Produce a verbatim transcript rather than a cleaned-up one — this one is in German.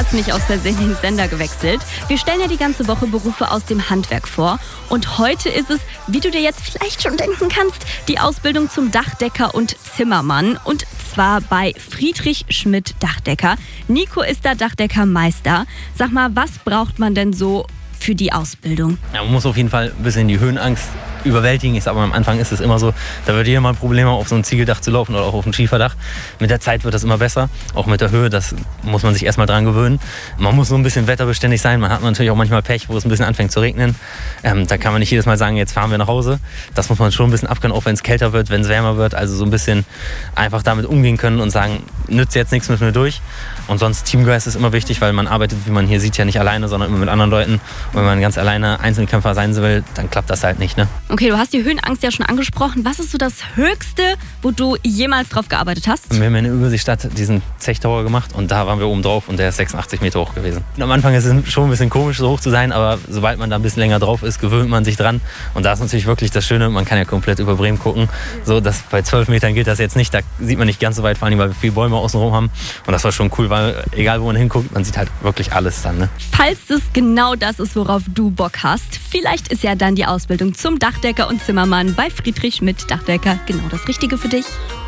hast nicht aus Versehen den Sender gewechselt. Wir stellen ja die ganze Woche Berufe aus dem Handwerk vor. Und heute ist es, wie du dir jetzt vielleicht schon denken kannst, die Ausbildung zum Dachdecker und Zimmermann. Und zwar bei Friedrich Schmidt Dachdecker. Nico ist da Dachdeckermeister. Sag mal, was braucht man denn so für die Ausbildung? Ja, man muss auf jeden Fall ein bisschen die Höhenangst überwältigen. Ich sag mal, am Anfang ist es immer so, da wird jeder mal Probleme auf so ein Ziegeldach zu laufen oder auch auf ein Schieferdach. Mit der Zeit wird das immer besser, auch mit der Höhe, das muss man sich erstmal dran gewöhnen. Man muss so ein bisschen wetterbeständig sein, man hat natürlich auch manchmal Pech, wo es ein bisschen anfängt zu regnen. Ähm, da kann man nicht jedes Mal sagen, jetzt fahren wir nach Hause. Das muss man schon ein bisschen abkönnen, auch wenn es kälter wird, wenn es wärmer wird. Also so ein bisschen einfach damit umgehen können und sagen, nützt jetzt nichts, müssen wir durch. Und sonst Teamgeist ist immer wichtig, weil man arbeitet, wie man hier sieht, ja nicht alleine, sondern immer mit anderen Leuten. Und wenn man ganz alleine Einzelkämpfer sein will, dann klappt das halt nicht, ne? Okay, du hast die Höhenangst ja schon angesprochen. Was ist so das Höchste, wo du jemals drauf gearbeitet hast? Wir haben in der Überseestadt diesen Zechtower gemacht und da waren wir oben drauf und der ist sechsundachtzig Meter hoch gewesen. Und am Anfang ist es schon ein bisschen komisch, so hoch zu sein, aber sobald man da ein bisschen länger drauf ist, gewöhnt man sich dran. Und da ist natürlich wirklich das Schöne, man kann ja komplett über Bremen gucken. So, dass bei zwölf Metern gilt das jetzt nicht, da sieht man nicht ganz so weit, vor allem weil wir viele Bäume außenrum haben. Und das war schon cool, weil egal wo man hinguckt, man sieht halt wirklich alles dann, ne? Falls es genau das ist, worauf du Bock hast, vielleicht ist ja dann die Ausbildung zum Dachdecker und Zimmermann bei Friedrich Schmidt Dachdecker genau das Richtige für dich.